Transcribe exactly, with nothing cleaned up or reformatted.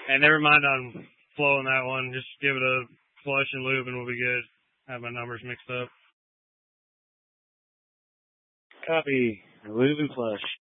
And never mind on flowing that one. Just give it a flush and lube and we'll be good. Have my numbers mixed up. Copy. Lube and flush.